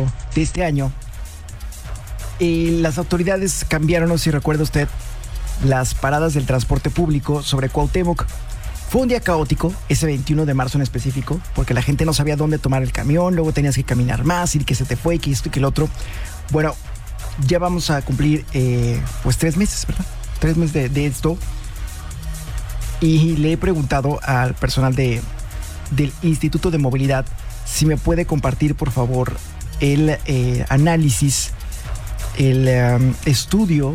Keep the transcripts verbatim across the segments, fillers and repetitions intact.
marzo de este año, eh, las autoridades cambiaron, no sé si recuerda usted, las paradas del transporte público sobre Cuauhtémoc. Fue un día caótico, ese veintiuno de marzo en específico, porque la gente no sabía dónde tomar el camión, luego tenías que caminar más, y que se te fue, y que esto y que el otro. Bueno, ya vamos a cumplir eh, pues tres meses, ¿verdad? Tres meses de, de esto. Y le he preguntado al personal de, del Instituto de Movilidad si me puede compartir, por favor, el eh, análisis, el um, estudio,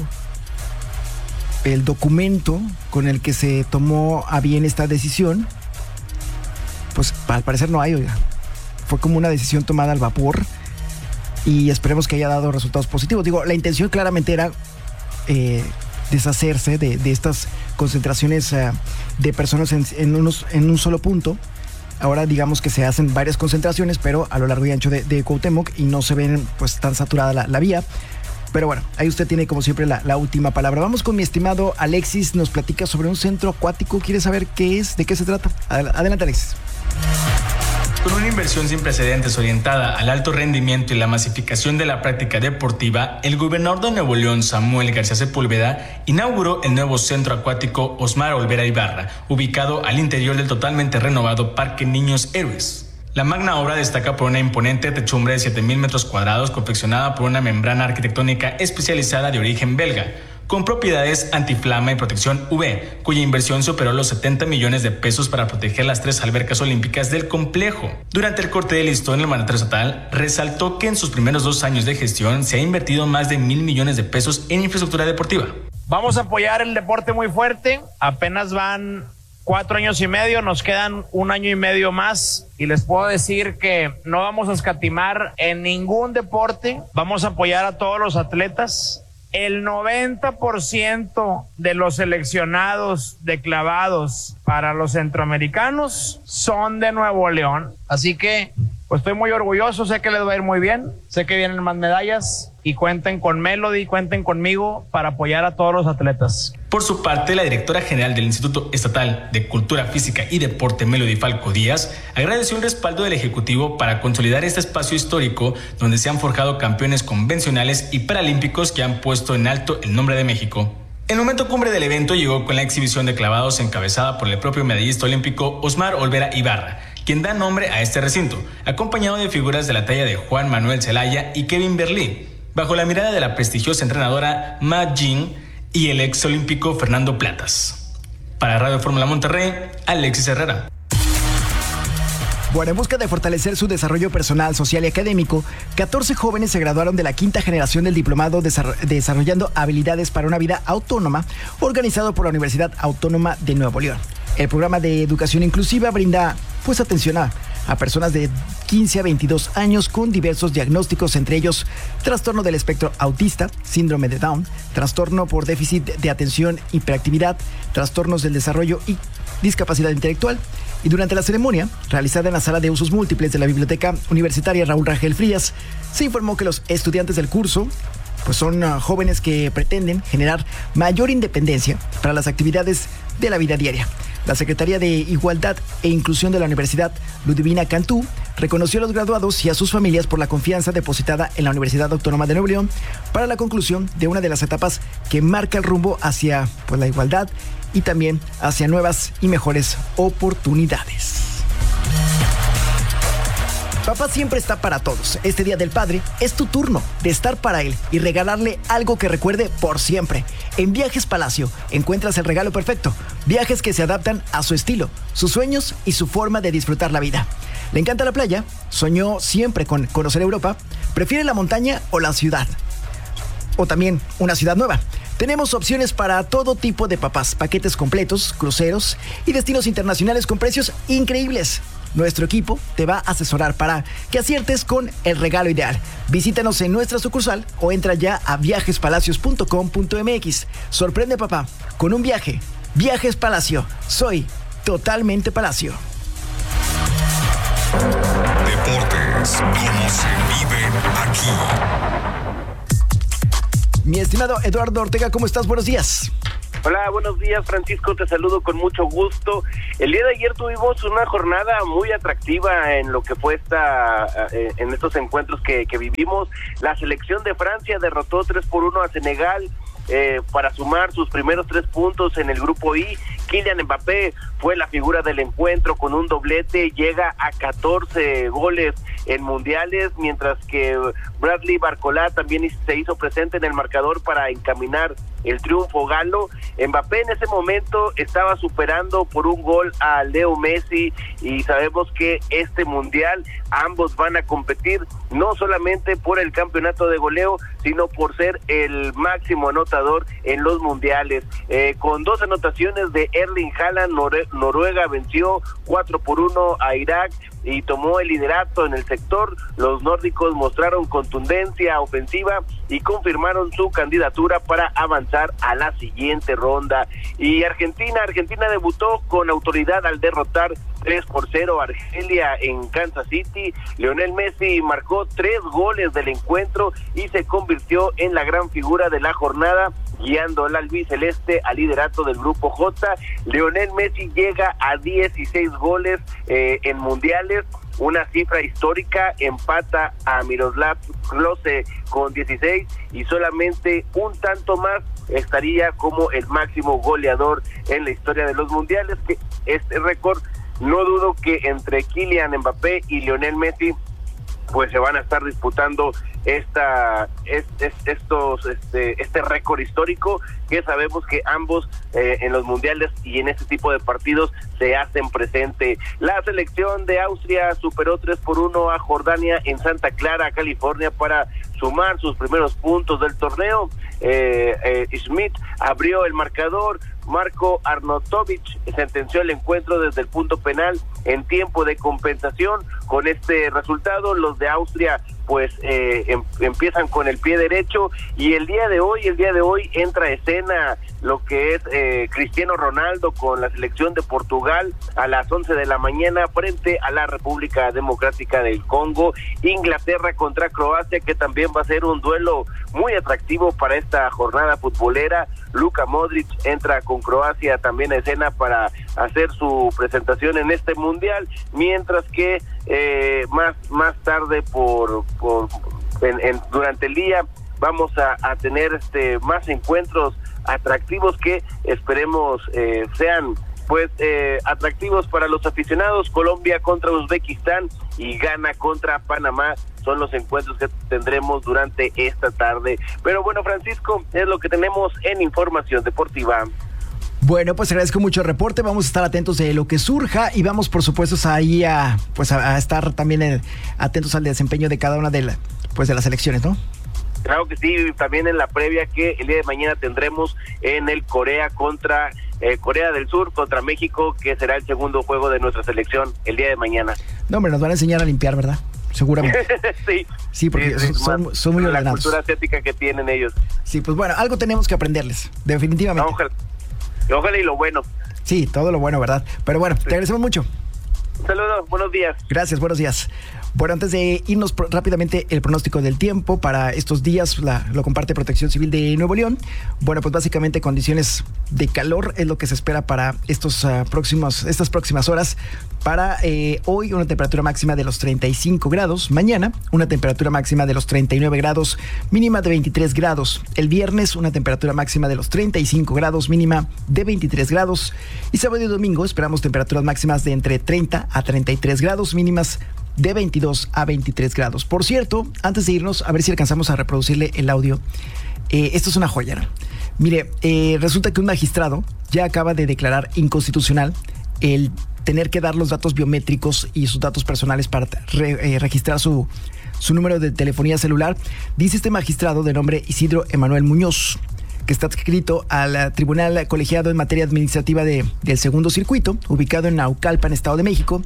el documento con el que se tomó a bien esta decisión. Pues al parecer no hay, oiga. Fue como una decisión tomada al vapor y esperemos que haya dado resultados positivos. Digo, la intención claramente era eh, deshacerse de, de estas concentraciones uh, de personas en, en, unos, en un solo punto. Ahora digamos que se hacen varias concentraciones, pero a lo largo y ancho de, de Cuauhtémoc, y no se ven pues tan saturada la, la vía. Pero bueno, ahí usted tiene como siempre la, la última palabra. Vamos con mi estimado Alexis, nos platica sobre un centro acuático. ¿Quiere saber qué es? ¿De qué se trata? Adelante, Alexis. Con una inversión sin precedentes orientada al alto rendimiento y la masificación de la práctica deportiva, el gobernador de Nuevo León, Samuel García Sepúlveda, inauguró el nuevo centro acuático Osmar Olvera Ibarra, ubicado al interior del totalmente renovado Parque Niños Héroes. La magna obra destaca por una imponente techumbre de siete mil metros cuadrados confeccionada por una membrana arquitectónica especializada de origen belga, con propiedades antiflama y protección U V, cuya inversión superó los setenta millones de pesos para proteger las tres albercas olímpicas del complejo. Durante el corte de listón, el mandatario estatal resaltó que en sus primeros dos años de gestión se ha invertido más de mil millones de pesos en infraestructura deportiva. Vamos a apoyar el deporte muy fuerte, apenas van cuatro años y medio, nos quedan un año y medio más y les puedo decir que no vamos a escatimar en ningún deporte, vamos a apoyar a todos los atletas. El noventa por ciento de los seleccionados de clavados para los centroamericanos son de Nuevo León, así que pues estoy muy orgulloso, sé que les va a ir muy bien, sé que vienen más medallas y cuenten con Melody, cuenten conmigo para apoyar a todos los atletas. Por su parte, la directora general del Instituto Estatal de Cultura Física y Deporte, Melody Falco Díaz, agradeció el respaldo del Ejecutivo para consolidar este espacio histórico donde se han forjado campeones convencionales y paralímpicos que han puesto en alto el nombre de México. El momento cumbre del evento llegó con la exhibición de clavados encabezada por el propio medallista olímpico Osmar Olvera Ibarra, quien da nombre a este recinto, acompañado de figuras de la talla de Juan Manuel Zelaya y Kevin Berlín, bajo la mirada de la prestigiosa entrenadora Ma Jing y el ex olímpico Fernando Platas. Para Radio Fórmula Monterrey, Alexis Herrera. Bueno, en busca de fortalecer su desarrollo personal, social y académico, catorce jóvenes se graduaron de la quinta generación del diplomado Desarrollando Habilidades para una Vida Autónoma, organizado por la Universidad Autónoma de Nuevo León. El programa de educación inclusiva brinda pues atención a, a personas de quince a veintidós años con diversos diagnósticos, entre ellos trastorno del espectro autista, síndrome de Down, trastorno por déficit de atención, hiperactividad, trastornos del desarrollo y discapacidad intelectual. Y durante la ceremonia, realizada en la sala de usos múltiples de la Biblioteca Universitaria Raúl Rangel Frías, se informó que los estudiantes del curso pues son uh, jóvenes que pretenden generar mayor independencia para las actividades de la vida diaria. La Secretaría de Igualdad e Inclusión de la Universidad Ludivina Cantú reconoció a los graduados y a sus familias por la confianza depositada en la Universidad Autónoma de Nuevo León para la conclusión de una de las etapas que marca el rumbo hacia pues, la igualdad y también hacia nuevas y mejores oportunidades. Papá siempre está para todos. Este Día del Padre es tu turno de estar para él y regalarle algo que recuerde por siempre. En Viajes Palacio encuentras el regalo perfecto. Viajes que se adaptan a su estilo, sus sueños y su forma de disfrutar la vida. ¿Le encanta la playa? ¿Soñó siempre con conocer Europa? ¿Prefiere la montaña o la ciudad? O también una ciudad nueva. Tenemos opciones para todo tipo de papás, paquetes completos, cruceros y destinos internacionales con precios increíbles. Nuestro equipo te va a asesorar para que aciertes con el regalo ideal. Visítanos en nuestra sucursal o entra ya a viajes palacios punto com punto m x. Sorprende papá con un viaje. Viajes Palacio. Soy totalmente Palacio. Deportes, como se viven aquí. Mi estimado Eduardo Ortega, ¿cómo estás? Buenos días. Hola, buenos días, Francisco, te saludo con mucho gusto. El día de ayer tuvimos una jornada muy atractiva en lo que fue esta, en estos encuentros que, que vivimos. La selección de Francia derrotó tres por uno a Senegal eh, para sumar sus primeros tres puntos en el grupo I. Kylian Mbappé fue la figura del encuentro con un doblete, llega a catorce goles en mundiales, mientras que Bradley Barcola también se hizo presente en el marcador para encaminar el triunfo galo. Mbappé en ese momento estaba superando por un gol a Leo Messi, y sabemos que este mundial ambos van a competir no solamente por el campeonato de goleo, sino por ser el máximo anotador en los mundiales. Eh, con dos anotaciones de Erling Haaland, Nor- Noruega venció cuatro por uno a Irak y tomó el liderato en el sector. Los nórdicos mostraron contundencia ofensiva y confirmaron su candidatura para avanzar a la siguiente ronda. Y Argentina, Argentina debutó con autoridad al derrotar tres por cero a Argelia en Kansas City. Lionel Messi marcó tres goles del encuentro y se convirtió en la gran figura de la jornada, guiando al albiceleste al liderato del grupo J. Lionel Messi llega a dieciséis goles eh, en mundiales, una cifra histórica. Empata a Miroslav Klose con dieciséis, y solamente un tanto más estaría como el máximo goleador en la historia de los mundiales, que este récord no dudo que entre Kylian Mbappé y Lionel Messi pues se van a estar disputando esta es, es, estos este este récord histórico, que sabemos que ambos eh, en los mundiales y en este tipo de partidos se hacen presente. La selección de Austria superó tres por uno a Jordania en Santa Clara, California, para sumar sus primeros puntos del torneo. Eh, eh, Schmidt abrió el marcador. Marco Arnautovic sentenció el encuentro desde el punto penal en tiempo de compensación. Con este resultado, los de Austria pues eh, em, empiezan con el pie derecho, y el día de hoy, el día de hoy entra a escena lo que es eh, Cristiano Ronaldo con la selección de Portugal a las once de la mañana frente a la República Democrática del Congo. Inglaterra contra Croacia, que también va a ser un duelo muy atractivo para esta jornada futbolera. Luka Modric entra con Croacia también a escena para hacer su presentación en este mundial, mientras que eh, más más tarde por por en, en, durante el día vamos a, a tener este más encuentros atractivos que esperemos eh, sean pues eh, atractivos para los aficionados. Colombia contra Uzbekistán y Ghana contra Panamá son los encuentros que tendremos durante esta tarde. Pero bueno, Francisco, es lo que tenemos en información deportiva. Bueno, pues agradezco mucho el reporte. Vamos a estar atentos de lo que surja y vamos, por supuesto, ahí a pues a, a estar también en, atentos al desempeño de cada una de la, pues de las elecciones, ¿no? Claro que sí, también en la previa que el día de mañana tendremos en el Corea contra eh, Corea del Sur contra México, que será el segundo juego de nuestra selección el día de mañana. No, hombre, nos van a enseñar a limpiar, ¿verdad? Seguramente. sí. Sí, porque sí, son, son, son muy la ordenados. La cultura asiática que tienen ellos. Sí, pues bueno, algo tenemos que aprenderles, definitivamente. No, ojalá, ojalá y lo bueno. Sí, todo lo bueno, ¿verdad? Pero bueno, sí. Te agradecemos mucho. Un saludo, buenos días. Gracias, buenos días. Bueno, antes de irnos pro- rápidamente, el pronóstico del tiempo para estos días la, lo comparte Protección Civil de Nuevo León. Bueno, pues básicamente condiciones de calor es lo que se espera para estos uh, próximos, estas próximas horas. Para eh, hoy una temperatura máxima de los treinta y cinco grados, mañana una temperatura máxima de los treinta y nueve grados, mínima de veintitrés grados. El viernes una temperatura máxima de los treinta y cinco grados, mínima de veintitrés grados. Y sábado y domingo esperamos temperaturas máximas de entre treinta a treinta y tres grados, mínimas de veintidós a veintitrés grados. Por cierto, antes de irnos, a ver si alcanzamos a reproducirle el audio. Eh, esto es una joya, ¿no? Mire, eh, resulta que un magistrado ya acaba de declarar inconstitucional el tener que dar los datos biométricos y sus datos personales para re, eh, registrar su, su número de telefonía celular. Dice este magistrado de nombre Isidro Emanuel Muñoz, que está adscrito al Tribunal Colegiado en Materia Administrativa de, del Segundo Circuito, ubicado en Naucalpan, Estado de México,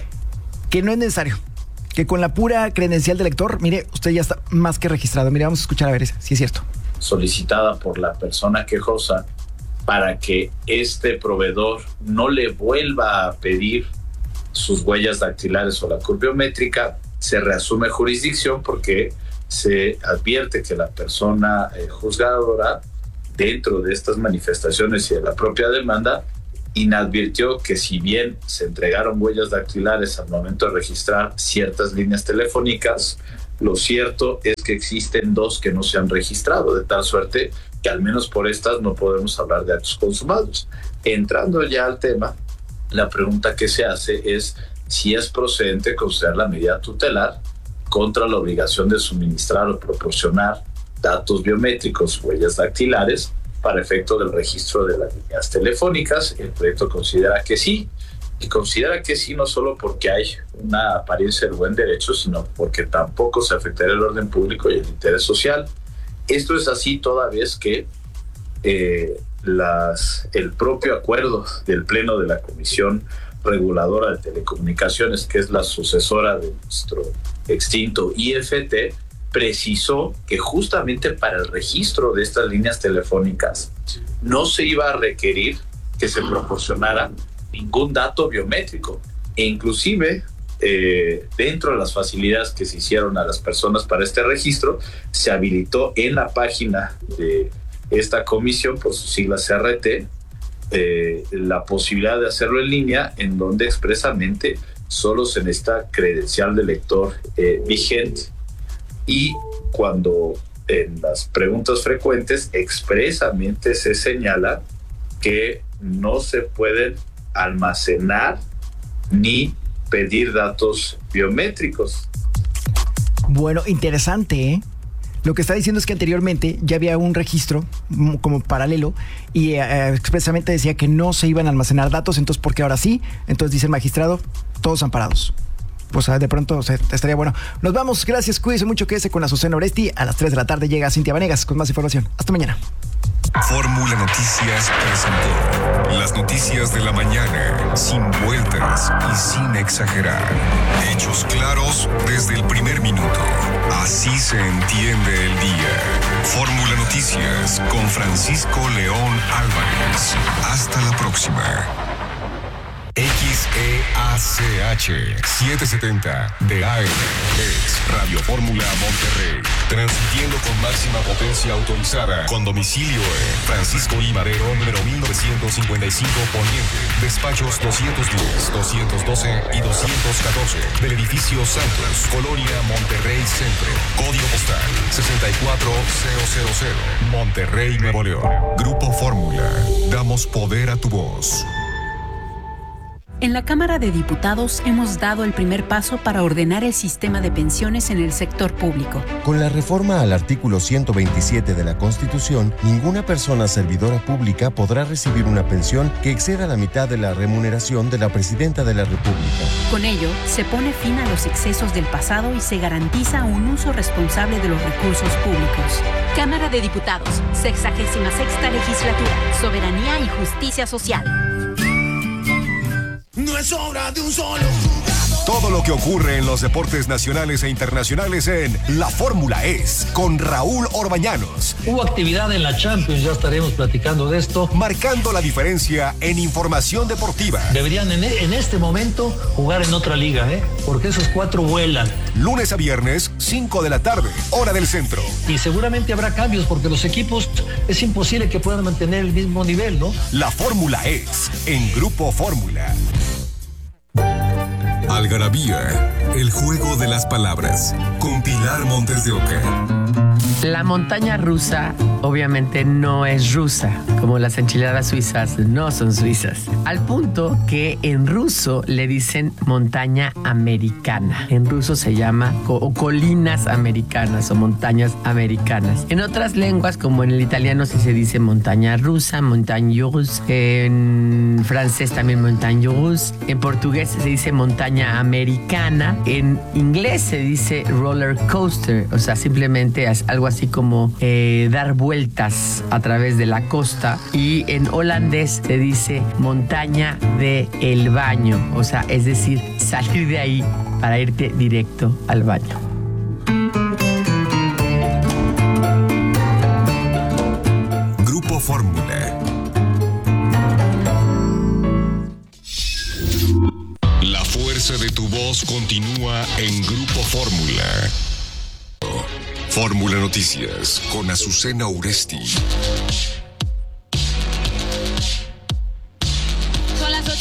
que no es necesario, que con la pura credencial de lector, mire, usted ya está más que registrado. Mire, vamos a escuchar a ver si es cierto. Solicitada por la persona quejosa para que este proveedor no le vuelva a pedir sus huellas dactilares o la C U R biométrica, se reasume jurisdicción porque se advierte que la persona eh, juzgadora dentro de estas manifestaciones y de la propia demanda, inadvirtió que si bien se entregaron huellas dactilares al momento de registrar ciertas líneas telefónicas, lo cierto es que existen dos que no se han registrado, de tal suerte que al menos por estas no podemos hablar de actos consumados. Entrando ya al tema, la pregunta que se hace es si es procedente considerar la medida tutelar contra la obligación de suministrar o proporcionar datos biométricos, huellas dactilares, para efecto del registro de las líneas telefónicas. El proyecto considera que sí, y considera que sí no solo porque hay una apariencia de buen derecho, sino porque tampoco se afectaría el orden público y el interés social. Esto es así toda vez que eh, las, el propio acuerdo del Pleno de la Comisión Reguladora de Telecomunicaciones, que es la sucesora de nuestro extinto I F T, precisó que justamente para el registro de estas líneas telefónicas no se iba a requerir que se proporcionara ningún dato biométrico, e inclusive eh, dentro de las facilidades que se hicieron a las personas para este registro, se habilitó en la página de esta comisión, por sus siglas C R T, eh, la posibilidad de hacerlo en línea, en donde expresamente solo se necesita credencial de lector eh, vigente. Y cuando en las preguntas frecuentes expresamente se señala que no se pueden almacenar ni pedir datos biométricos. Bueno, interesante, ¿eh? Lo que está diciendo es que anteriormente ya había un registro como paralelo y eh, expresamente decía que no se iban a almacenar datos, entonces ¿por qué ahora sí? Entonces dice el magistrado, todos amparados. Pues de pronto o sea, estaría bueno. Nos vamos, gracias, cuídense mucho, quédese con Azucena Oresti. A las tres de la tarde llega Cintia Vanegas con más información. Hasta mañana. Fórmula Noticias presentó las noticias de la mañana, sin vueltas y sin exagerar. Hechos claros desde el primer minuto. Así se entiende el día. Fórmula Noticias con Francisco León Álvarez. Hasta la próxima. X E A C H setecientos setenta de A M es Radio Fórmula Monterrey, transmitiendo con máxima potencia autorizada, con domicilio en Francisco I. Madero, número mil novecientos cincuenta y cinco Poniente, despachos doscientos diez, doscientos doce y doscientos catorce, del edificio Santos, Colonia Monterrey Centro, código postal sesenta y cuatro mil, Monterrey, Nuevo León. Grupo Fórmula, damos poder a tu voz. En la Cámara de Diputados hemos dado el primer paso para ordenar el sistema de pensiones en el sector público. Con la reforma al artículo ciento veintisiete de la Constitución, ninguna persona servidora pública podrá recibir una pensión que exceda la mitad de la remuneración de la Presidenta de la República. Con ello, se pone fin a los excesos del pasado y se garantiza un uso responsable de los recursos públicos. Cámara de Diputados, sexagésima sexta legislatura, soberanía y justicia social. No es obra de un solo jugador. Todo lo que ocurre en los deportes nacionales e internacionales en La Fórmula Es, con Raúl Orbañanos. Hubo actividad en la Champions, ya estaremos platicando de esto. Marcando la diferencia en información deportiva. Deberían en, en este momento jugar en otra liga, ¿eh? Porque esos cuatro vuelan. Lunes a viernes, cinco de la tarde, hora del centro. Y seguramente habrá cambios porque los equipos es imposible que puedan mantener el mismo nivel, ¿no? La Fórmula Es, en Grupo Fórmula. Algarabía, el juego de las palabras, con Pilar Montes de Oca. La montaña rusa obviamente no es rusa, como las enchiladas suizas no son suizas. Al punto que en ruso le dicen montaña americana. En ruso se llama co- colinas americanas o montañas americanas. En otras lenguas, como en el italiano, sí se dice montaña rusa, montagne russe. En francés también montagne russe. En portugués se dice montaña americana. En inglés se dice roller coaster, o sea, simplemente es algo así como eh, dar vueltas a través de la costa. Y en holandés se dice montaña de el baño, o sea, es decir, salir de ahí para irte directo al baño. Grupo Fórmula. La fuerza de tu voz continúa en Grupo Fórmula. Fórmula Noticias con Azucena Oresti.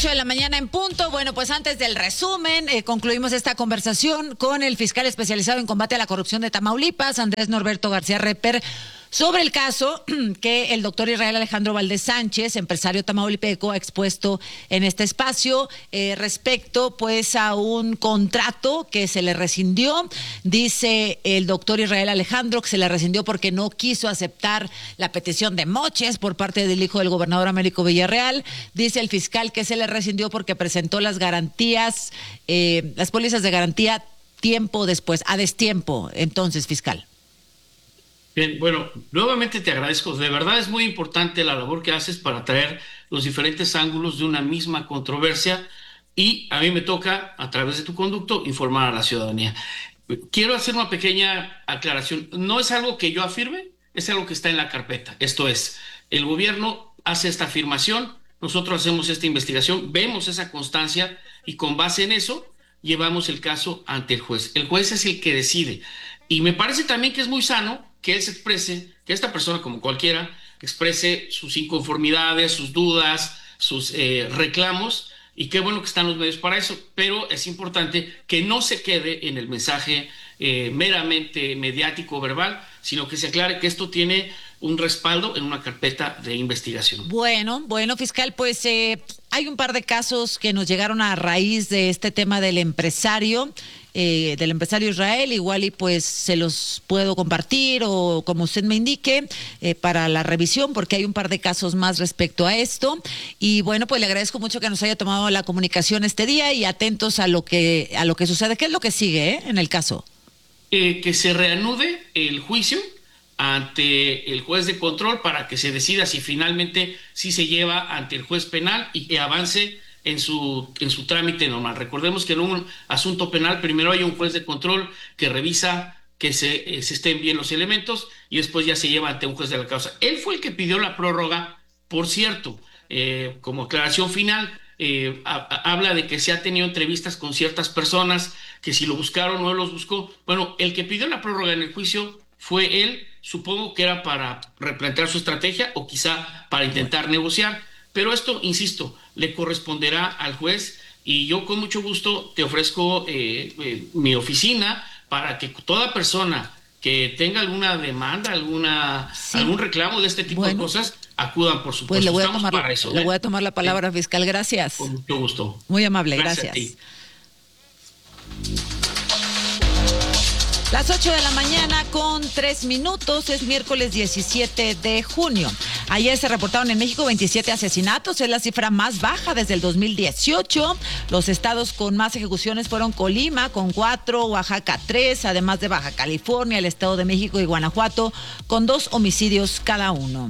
ocho de la mañana en punto. Bueno, pues antes del resumen, eh, concluimos esta conversación con el fiscal especializado en combate a la corrupción de Tamaulipas, Andrés Norberto García Reper, sobre el caso que el doctor Israel Alejandro Valdés Sánchez, empresario tamaulipeco, ha expuesto en este espacio eh, respecto pues a un contrato que se le rescindió. Dice el doctor Israel Alejandro que se le rescindió porque no quiso aceptar la petición de moches por parte del hijo del gobernador Américo Villarreal. Dice el fiscal que se le rescindió porque presentó las garantías, eh, las pólizas de garantía tiempo después, a destiempo. Entonces, fiscal. Bien, bueno, nuevamente te agradezco. De verdad es muy importante la labor que haces para traer los diferentes ángulos de una misma controversia y a mí me toca, a través de tu conducto, informar a la ciudadanía. Quiero hacer una pequeña aclaración. No es algo que yo afirme, es algo que está en la carpeta. Esto es, el gobierno hace esta afirmación, nosotros hacemos esta investigación, vemos esa constancia y con base en eso llevamos el caso ante el juez. El juez es el que decide. Y me parece también que es muy sano que él se exprese, que esta persona, como cualquiera, exprese sus inconformidades, sus dudas, sus eh, reclamos, y qué bueno que están los medios para eso, pero es importante que no se quede en el mensaje eh, meramente mediático verbal, sino que se aclare que esto tiene un respaldo en una carpeta de investigación. Bueno, bueno, fiscal, pues eh, hay un par de casos que nos llegaron a raíz de este tema del empresario, eh, del empresario Israel, igual y pues se los puedo compartir o como usted me indique eh, para la revisión, porque hay un par de casos más respecto a esto. Y bueno, pues le agradezco mucho que nos haya tomado la comunicación este día y atentos a lo que a lo que sucede. ¿Qué es lo que sigue eh, en el caso? Eh, que se reanude el juicio ante el juez de control para que se decida si finalmente sí se lleva ante el juez penal y que avance en su, en su trámite normal. Recordemos que en un asunto penal primero hay un juez de control que revisa que se, eh, se estén bien los elementos y después ya se lleva ante un juez de la causa. Él fue el que pidió la prórroga, por cierto, eh, como aclaración final, eh, a, a, habla de que se ha tenido entrevistas con ciertas personas, que si lo buscaron o no los buscó. Bueno, el que pidió la prórroga en el juicio fue él. Supongo que era para replantear su estrategia o quizá para intentar negociar, pero esto, insisto, le corresponderá al juez y yo con mucho gusto te ofrezco eh, eh, mi oficina para que toda persona que tenga alguna demanda, alguna sí. algún reclamo de este tipo bueno. de cosas, acudan, por supuesto. Pues le voy a Estamos tomar, para eso, le ¿eh? voy a tomar la palabra, sí. fiscal. Gracias. Con mucho gusto. Muy amable, gracias. gracias. Las ocho de la mañana con tres minutos, es miércoles diecisiete de junio. Ayer se reportaron en México veintisiete asesinatos, es la cifra más baja desde el dos mil dieciocho. Los estados con más ejecuciones fueron Colima con cuatro, Oaxaca tres, además de Baja California, el Estado de México y Guanajuato con dos homicidios cada uno.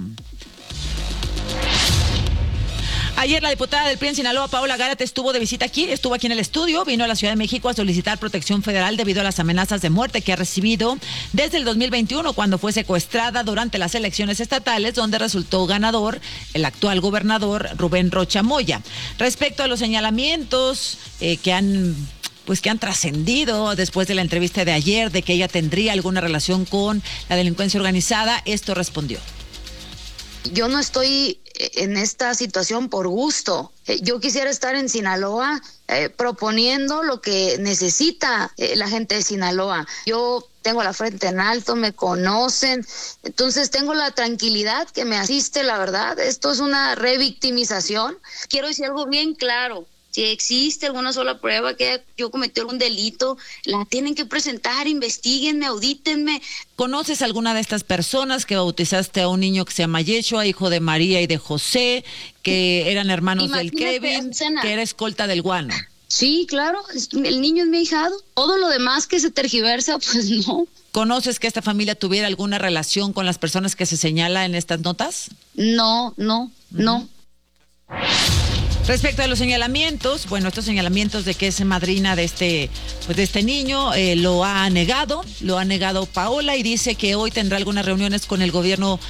Ayer la diputada del P R I en Sinaloa, Paola Gárate, estuvo de visita aquí, estuvo aquí en el estudio, vino a la Ciudad de México a solicitar protección federal debido a las amenazas de muerte que ha recibido desde el dos mil veintiuno, cuando fue secuestrada durante las elecciones estatales, donde resultó ganador el actual gobernador Rubén Rocha Moya. Respecto a los señalamientos eh, que han... pues que han trascendido después de la entrevista de ayer de que ella tendría alguna relación con la delincuencia organizada, esto respondió. Yo no estoy en esta situación por gusto. Yo quisiera estar en Sinaloa eh, proponiendo lo que necesita eh, la gente de Sinaloa. Yo tengo la frente en alto, me conocen, entonces tengo la tranquilidad que me asiste, la verdad. Esto es una revictimización. Quiero decir algo bien claro. Si existe alguna sola prueba que yo cometí algún delito, la tienen que presentar, investiguenme, audítenme. ¿Conoces alguna de estas personas que bautizaste a un niño que se llama Yeshua, hijo de María y de José, que eran hermanos Imagínate, del Kevin, Azucena. que era escolta del Guano? Sí, claro, el niño es mi hijado. Todo lo demás que se tergiversa, pues no. ¿Conoces que esta familia tuviera alguna relación con las personas que se señala en estas notas? No, no, uh-huh. no. Respecto a los señalamientos, bueno, estos señalamientos de que es madrina de este, pues de este niño, eh, lo ha negado, lo ha negado Paola y dice que hoy tendrá algunas reuniones con el gobierno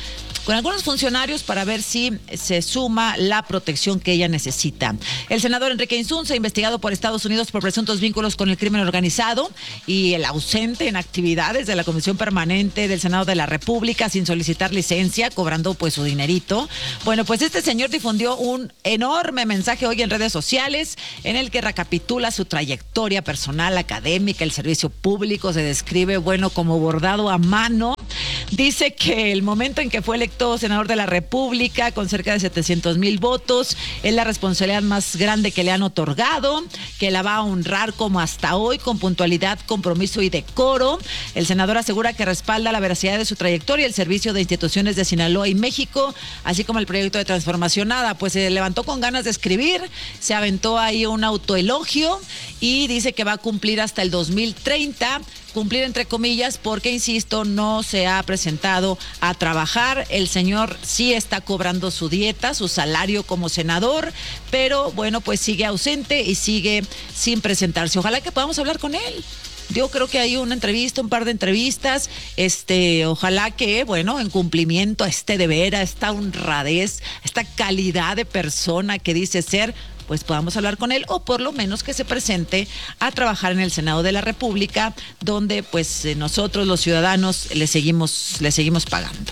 con algunos funcionarios para ver si se suma la protección que ella necesita. El senador Enrique Insunza, investigado por Estados Unidos por presuntos vínculos con el crimen organizado y el ausente en actividades de la Comisión Permanente del Senado de la República sin solicitar licencia, cobrando pues su dinerito. Bueno, pues este señor difundió un enorme mensaje hoy en redes sociales en el que recapitula su trayectoria personal, académica, el servicio público, se describe, bueno, como bordado a mano. Dice que el momento en que fue electo senador de la República con cerca de setecientos mil votos es la responsabilidad más grande que le han otorgado, que la va a honrar como hasta hoy con puntualidad, compromiso y decoro. El senador asegura que respalda la veracidad de su trayectoria, el servicio de instituciones de Sinaloa y México, así como el proyecto de transformación. Nada, pues se levantó con ganas de escribir, se aventó ahí un autoelogio y dice que va a cumplir hasta el dos mil treinta. Cumplir entre comillas porque, insisto, no se ha presentado a trabajar. El señor sí está cobrando su dieta, su salario como senador, pero bueno, pues sigue ausente y sigue sin presentarse. Ojalá que podamos hablar con él. Yo creo que hay una entrevista, un par de entrevistas, este, ojalá que, bueno, en cumplimiento a este deber, a esta honradez, a esta calidad de persona que dice ser, pues podamos hablar con él o por lo menos que se presente a trabajar en el Senado de la República, donde pues nosotros los ciudadanos le seguimos, le seguimos pagando.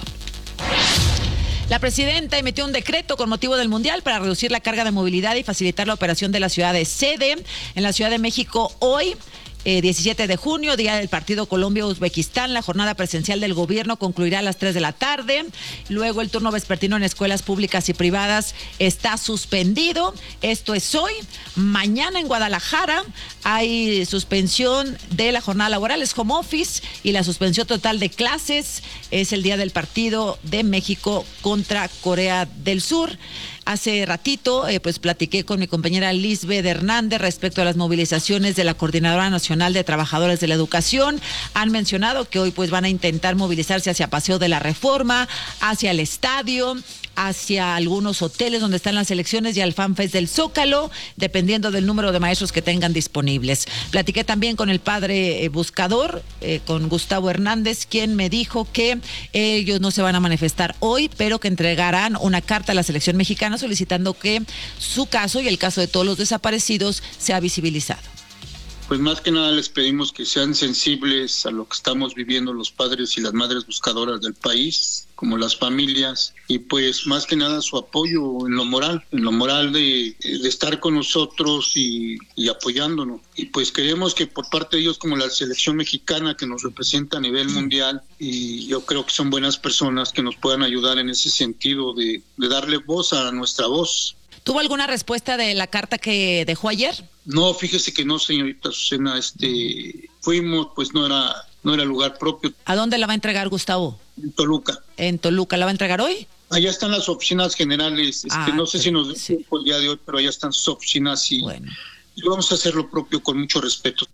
La presidenta emitió un decreto con motivo del Mundial para reducir la carga de movilidad y facilitar la operación de la ciudad de sede. En la Ciudad de México hoy, Eh, diecisiete de junio, día del partido Colombia-Uzbekistán. La jornada presencial del gobierno concluirá a las tres de la tarde. Luego el turno vespertino en escuelas públicas y privadas está suspendido. Esto es hoy. Mañana en Guadalajara hay suspensión de la jornada laboral, es home office, y la suspensión total de clases. Es el día del partido de México contra Corea del Sur. Hace ratito, eh, pues platiqué con mi compañera Lisbeth Hernández respecto a las movilizaciones de la Coordinadora Nacional de Trabajadores de la Educación. Han mencionado que hoy pues van a intentar movilizarse hacia Paseo de la Reforma, hacia el estadio, hacia algunos hoteles donde están las elecciones y al FanFest del Zócalo, dependiendo del número de maestros que tengan disponibles. Platiqué también con el padre eh, buscador, eh, con Gustavo Hernández, quien me dijo que ellos no se van a manifestar hoy, pero que entregarán una carta a la selección mexicana solicitando que su caso y el caso de todos los desaparecidos sea visibilizado. Pues más que nada les pedimos que sean sensibles a lo que estamos viviendo los padres y las madres buscadoras del país, como las familias, y pues más que nada su apoyo en lo moral, en lo moral de, de estar con nosotros y, y apoyándonos. Y pues queremos que por parte de ellos, como la selección mexicana que nos representa a nivel mundial, y yo creo que son buenas personas que nos puedan ayudar en ese sentido de, de darle voz a nuestra voz. ¿Tuvo alguna respuesta de la carta que dejó ayer? No, fíjese que no, señorita Azucena, este, fuimos, pues no era, no era lugar propio. ¿A dónde la va a entregar, Gustavo? En Toluca. ¿En Toluca la va a entregar hoy? Allá están las oficinas generales, este, ah, no sé si nos sí. den el día de hoy, pero allá están sus oficinas y, bueno. y vamos a hacer lo propio con mucho respeto.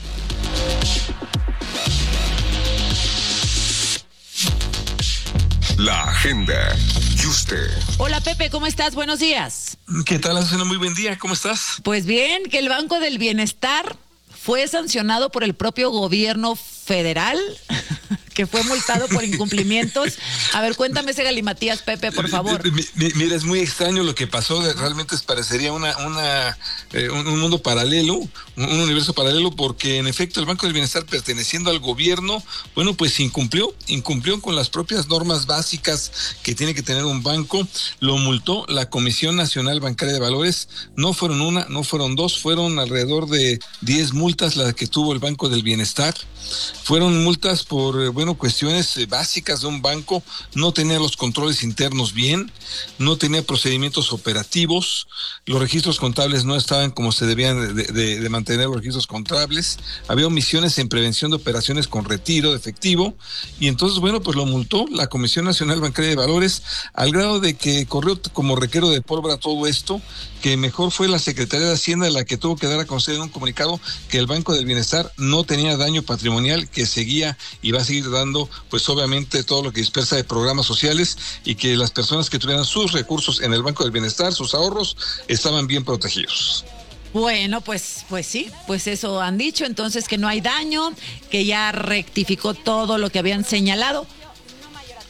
La agenda. ¿Y usted? Hola Pepe, ¿cómo estás? Buenos días. ¿Qué tal, Azucena? Muy buen día, ¿cómo estás? Pues bien, que el Banco del Bienestar fue sancionado por el propio gobierno federal, que fue multado por incumplimientos. A ver, cuéntame ese galimatías, Pepe, por favor. Mira, es muy extraño lo que pasó, realmente parecería una, una, eh, un, un mundo paralelo, un, un universo paralelo, porque en efecto el Banco del Bienestar, perteneciendo al gobierno, bueno, pues incumplió, incumplió con las propias normas básicas que tiene que tener un banco, lo multó la Comisión Nacional Bancaria de Valores, no fueron una, no fueron dos, fueron alrededor de diez multas las que tuvo el Banco del Bienestar. Fueron multas por, bueno, cuestiones básicas de un banco, no tenía los controles internos bien, no tenía procedimientos operativos, los registros contables no estaban como se debían de, de, de mantener los registros contables, había omisiones en prevención de operaciones con retiro de efectivo, y entonces, bueno, pues lo multó la Comisión Nacional Bancaria de Valores, al grado de que corrió como requero de pólvora todo esto, que mejor fue la Secretaría de Hacienda la que tuvo que dar a conocer en un comunicado que el Banco del Bienestar no tenía daño patrimonial, que seguía y va a seguir dando, pues obviamente, todo lo que dispersa de programas sociales, y que las personas que tuvieran sus recursos en el Banco del Bienestar, sus ahorros, estaban bien protegidos. Bueno, pues, pues sí, pues eso han dicho, entonces que no hay daño, que ya rectificó todo lo que habían señalado.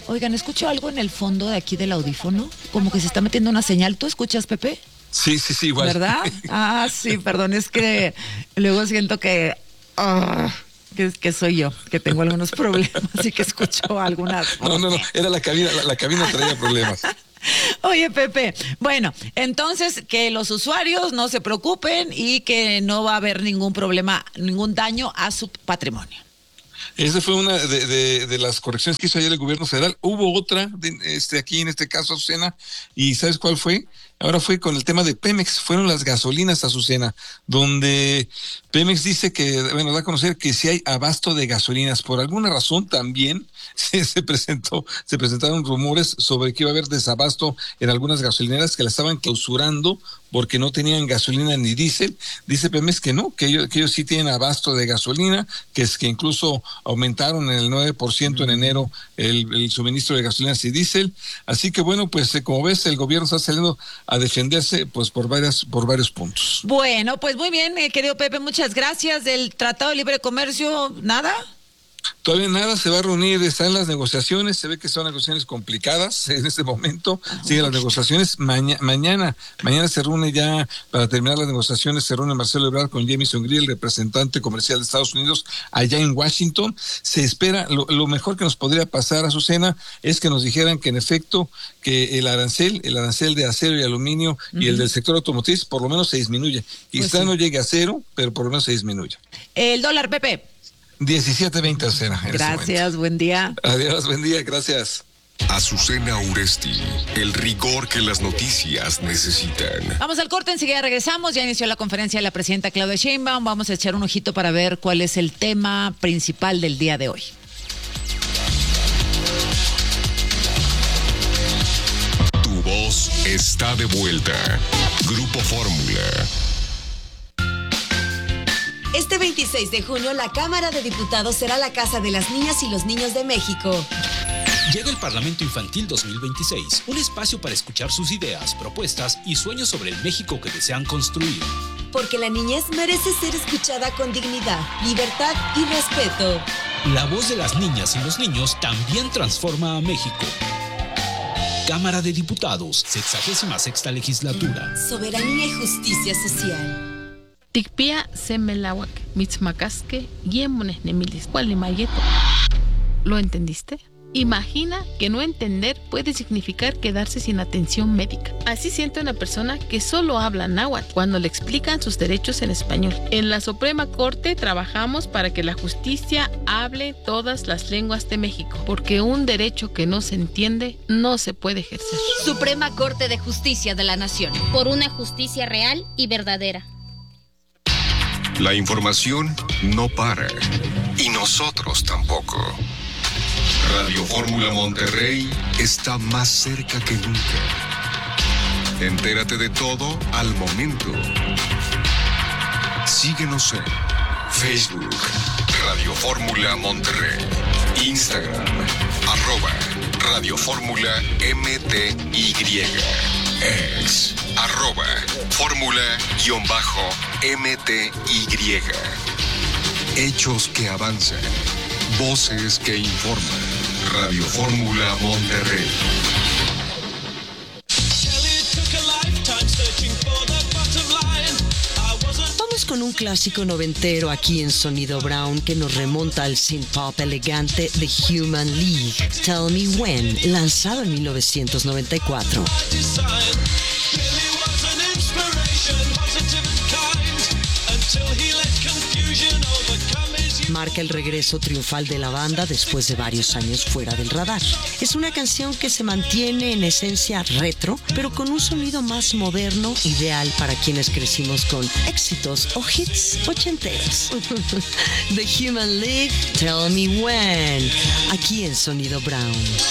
Oigan, escucho algo en el fondo de aquí del audífono, como que se está metiendo una señal. ¿Tú escuchas, Pepe? Sí, sí, sí, igual. ¿Verdad? Ah, sí, perdón, es que luego siento que, uh, que, que soy yo, que tengo algunos problemas y que escucho algunas. No, no, no, era la cabina, la, la cabina traía problemas. Oye, Pepe, bueno, entonces que los usuarios no se preocupen y que no va a haber ningún problema, ningún daño a su patrimonio. Esa fue una de, de, de las correcciones que hizo ayer el gobierno federal. Hubo otra, de, este, aquí en este caso, Azucena, y ¿sabes cuál fue? Ahora fue con el tema de Pemex, fueron las gasolinas, Azucena, donde Pemex dice que, bueno, da a conocer que si hay abasto de gasolinas. Por alguna razón también se, se presentó, se presentaron rumores sobre que iba a haber desabasto en algunas gasolineras que la estaban clausurando porque no tenían gasolina ni diésel. Dice Pemex que no, que ellos, que ellos sí tienen abasto de gasolina, que es que incluso aumentaron en el nueve por ciento en enero el, el suministro de gasolinas y diésel. Así que bueno, pues como ves, el gobierno está saliendo a defenderse pues por varias, por varios puntos. Bueno, pues muy bien, eh, querido Pepe, muchas gracias. Del Tratado de Libre Comercio, ¿nada? Todavía nada, se va a reunir, están las negociaciones, se ve que son negociaciones complicadas en este momento, siguen las negociaciones, Maña, mañana, mañana se reúne ya, para terminar las negociaciones, se reúne Marcelo Ebrard con Jamieson Greer, el representante comercial de Estados Unidos, allá en Washington. Se espera, lo, lo mejor que nos podría pasar, Azucena, es que nos dijeran que en efecto, que el arancel, el arancel de acero y aluminio uh-huh. y el del sector automotriz, por lo menos se disminuye. Quizá pues sí. no llegue a cero, pero por lo menos se disminuye. El dólar, Pepe. diecisiete veinte, Azucena. Gracias, buen día. Adiós, buen día, gracias. Azucena Uresti, el rigor que las noticias necesitan. Vamos al corte, enseguida regresamos. Ya inició la conferencia de la presidenta Claudia Sheinbaum. Vamos a echar un ojito para ver cuál es el tema principal del día de hoy. Tu voz está de vuelta. Grupo Fórmula. Este veintiséis de junio, la Cámara de Diputados será la casa de las niñas y los niños de México. Llega el Parlamento Infantil dos mil veintiséis, un espacio para escuchar sus ideas, propuestas y sueños sobre el México que desean construir. Porque la niñez merece ser escuchada con dignidad, libertad y respeto. La voz de las niñas y los niños también transforma a México. Cámara de Diputados, sexagésima sexta legislatura. Soberanía y justicia social. Tikpia semelawak, mitzmacasque, yemones nemilis, cualimayeto. ¿Lo entendiste? Imagina que no entender puede significar quedarse sin atención médica. Así siente una persona que solo habla náhuatl cuando le explican sus derechos en español. En la Suprema Corte trabajamos para que la justicia hable todas las lenguas de México, porque un derecho que no se entiende no se puede ejercer. Suprema Corte de Justicia de la Nación. Por una justicia real y verdadera. La información no para, y nosotros tampoco. Radio Fórmula Monterrey está más cerca que nunca. Entérate de todo al momento. Síguenos en Facebook, Radio Fórmula Monterrey, Instagram, arroba Radio Fórmula M T Y, ex, arroba Fórmula-M T Y. Hechos que avanzan, voces que informan. Radio Fórmula Monterrey. Vamos con un clásico noventero aquí en Sonido Brown que nos remonta al synth-pop elegante The Human League, Tell Me When, lanzado en mil novecientos noventa y cuatro. Marca el regreso triunfal de la banda después de varios años fuera del radar. Es una canción que se mantiene en esencia retro, pero con un sonido más moderno, ideal para quienes crecimos con éxitos o hits ochenteros. The Human League, Tell Me When, aquí en Sonido Brown.